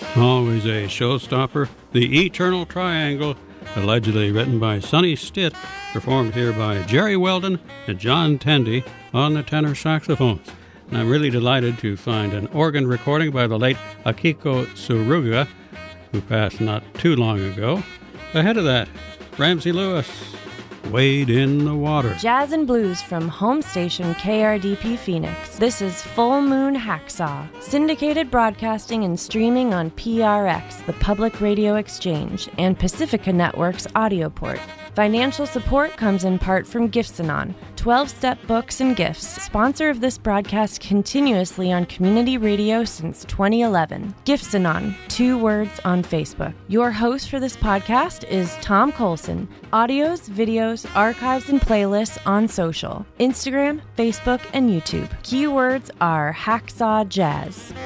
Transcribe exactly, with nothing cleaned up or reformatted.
Always a showstopper. The Eternal Triangle, allegedly written by Sonny Stitt, performed here by Jerry Weldon and John Tandy on the tenor saxophones. And I'm really delighted to find an organ recording by the late Akiko Tsuruga, who passed not too long ago. Ahead of that, Ramsey Lewis, Wade in the Water. Jazz and blues from home station K R D P Phoenix. This is Full Moon Hacksaw, syndicated broadcasting and streaming on P R X, the Public Radio Exchange, and Pacifica Network's audio port. Financial support comes in part from Gifts-Anon, twelve-step books and gifts, sponsor of this broadcast continuously on community radio since twenty eleven. Gifts-Anon, two words on Facebook. Your host for this podcast is Tom Colson. Audios, videos, archives, and playlists on social, Instagram, Facebook, and YouTube. Keywords are Hacksaw Jazz.